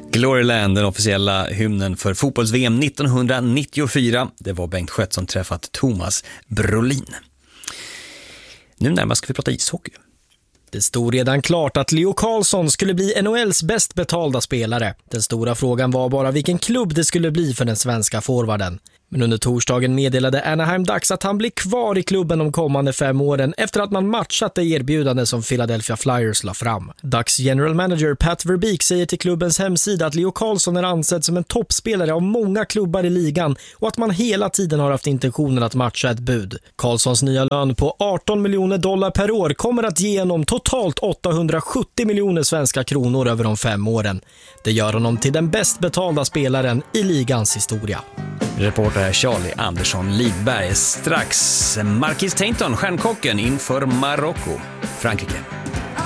Gloryland, den officiella hymnen för fotbolls-VM 1994. Det var Bengt Skött som träffat Thomas Brolin. Nu närmast ska vi prata ishockey. Det stod redan klart att Leo Carlsson skulle bli NHLs bäst betalda spelare. Den stora frågan var bara vilken klubb det skulle bli för den svenska forwarden. Men under torsdagen meddelade Anaheim Ducks att han blir kvar i klubben de kommande 5 åren efter att man matchat det erbjudande som Philadelphia Flyers la fram. Ducks general manager Pat Verbeek säger till klubbens hemsida att Leo Carlsson är ansedd som en toppspelare av många klubbar i ligan och att man hela tiden har haft intentionen att matcha ett bud. Carlssons nya lön på $18 miljoner per år kommer att ge honom totalt 870 miljoner svenska kronor över de 5 åren. Det gör honom till den bäst betalda spelaren i ligans historia. Reporter är Charlie Andersson Lidberg. Strax Marquis Tainton, stjärnkocken inför Marocko, Frankrike.